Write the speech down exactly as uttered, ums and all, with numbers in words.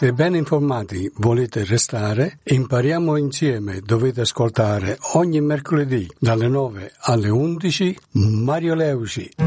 Se ben informati volete restare, impariamo insieme. Dovete ascoltare ogni mercoledì dalle nove alle undici Mario Leuci.